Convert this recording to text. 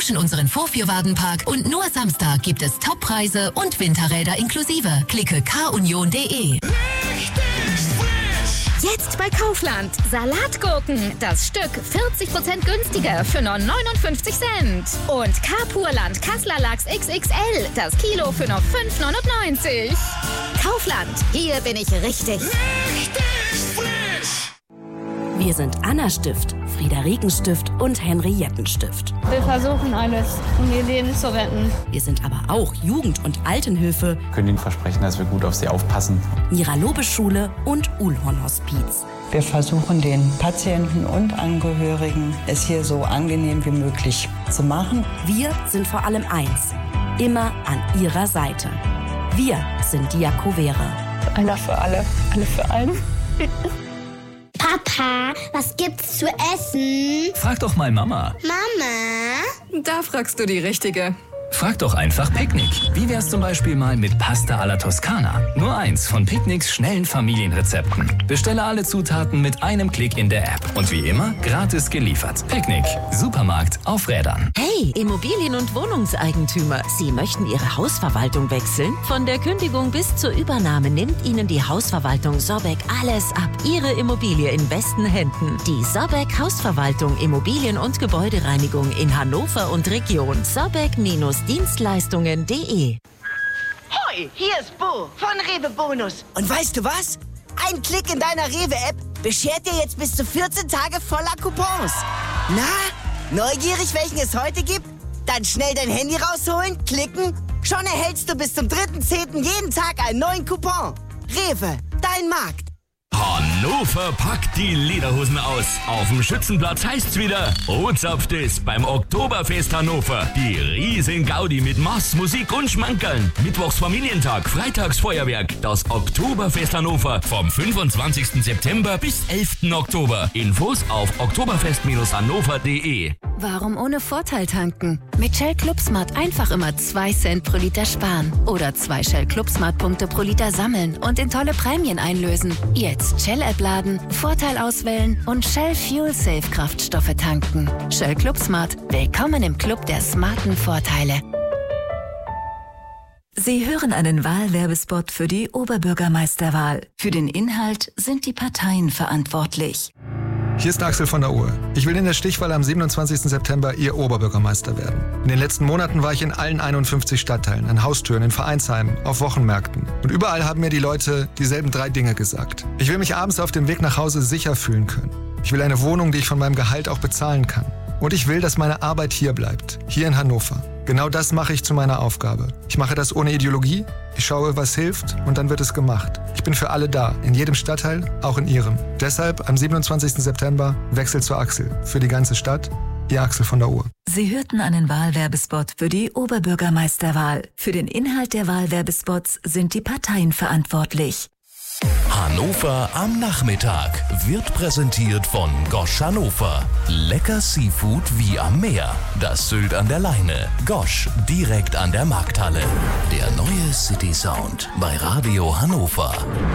tauschen unseren Vorführwagenpark und nur Samstag gibt es Toppreise und Winterräder inklusive. Klicke kunion.de. Jetzt bei Kaufland. Salatgurken. Das Stück 40% günstiger für nur 59 Cent. Und Carpurland Kassler Lachs XXL. Das Kilo für nur 5,99. Kaufland. Hier bin ich richtig. Wir sind Anna Stift, Friederiken Stift und Henrietten Stift. Wir versuchen alles, um ihr Leben zu retten. Wir sind aber auch Jugend- und Altenhilfe, Wir können Ihnen versprechen, dass wir gut auf Sie aufpassen. Mira-Lobe-Schule und Uhlhorn-Hospiz. Wir versuchen den Patienten und Angehörigen es hier so angenehm wie möglich zu machen. Wir sind vor allem eins, immer an ihrer Seite. Wir sind Diakovere. Einer für alle, alle für einen. Papa, was gibt's zu essen? Frag doch mal Mama. Mama? Da fragst du die Richtige. Frag doch einfach Picknick. Wie wär's zum Beispiel mal mit Pasta alla Toskana? Nur eins von Picknicks schnellen Familienrezepten. Bestelle alle Zutaten mit einem Klick in der App. Und wie immer, gratis geliefert. Picknick. Supermarkt auf Rädern. Hey, Immobilien- und Wohnungseigentümer. Sie möchten Ihre Hausverwaltung wechseln? Von der Kündigung bis zur Übernahme nimmt Ihnen die Hausverwaltung Sorbeck alles ab. Ihre Immobilie in besten Händen. Die Sorbeck Hausverwaltung, Immobilien- und Gebäudereinigung in Hannover und Region. Sorbeck-Dienstleistungen.de. Hoi, hier ist Bo von Rewe Bonus. Und weißt du was? Ein Klick in deiner Rewe-App beschert dir jetzt bis zu 14 Tage voller Coupons. Na, neugierig, welchen es heute gibt? Dann schnell dein Handy rausholen, klicken. Schon erhältst du bis zum 3.10. jeden Tag einen neuen Coupon. Rewe, dein Markt. Hannover packt die Lederhosen aus. Auf dem Schützenplatz heißt's wieder, Ozapft ist beim Oktoberfest Hannover. Die riesen Gaudi mit Mass, Musik und Schmankerln. Mittwochs Familientag, freitags Feuerwerk. Das Oktoberfest Hannover vom 25. September bis 11. Oktober. Infos auf oktoberfest-hannover.de. Warum ohne Vorteil tanken? Mit Shell Club Smart einfach immer 2 Cent pro Liter sparen. Oder 2 Shell Club Smart Punkte pro Liter sammeln und in tolle Prämien einlösen. Jetzt Shell-App laden, Vorteil auswählen und Shell Fuel Safe Kraftstoffe tanken. Shell Club Smart. Willkommen im Club der smarten Vorteile. Sie hören einen Wahlwerbespot für die Oberbürgermeisterwahl. Für den Inhalt sind die Parteien verantwortlich. Hier ist Axel von der Uhr. Ich will in der Stichwahl am 27. September Ihr Oberbürgermeister werden. In den letzten Monaten war ich in allen 51 Stadtteilen, an Haustüren, in Vereinsheimen, auf Wochenmärkten. Und überall haben mir die Leute dieselben 3 Dinge gesagt. Ich will mich abends auf dem Weg nach Hause sicher fühlen können. Ich will eine Wohnung, die ich von meinem Gehalt auch bezahlen kann. Und ich will, dass meine Arbeit hier bleibt, hier in Hannover. Genau das mache ich zu meiner Aufgabe. Ich mache das ohne Ideologie, ich schaue, was hilft und dann wird es gemacht. Ich bin für alle da, in jedem Stadtteil, auch in Ihrem. Deshalb am 27. September Wechsel zu Axel. Für die ganze Stadt, Ihr Axel von der Uhr. Sie hörten einen Wahlwerbespot für die Oberbürgermeisterwahl. Für den Inhalt der Wahlwerbespots sind die Parteien verantwortlich. Hannover am Nachmittag wird präsentiert von Gosch Hannover. Lecker Seafood wie am Meer. Das Sylt an der Leine. Gosch, direkt an der Markthalle. Der neue City Sound bei Radio Hannover.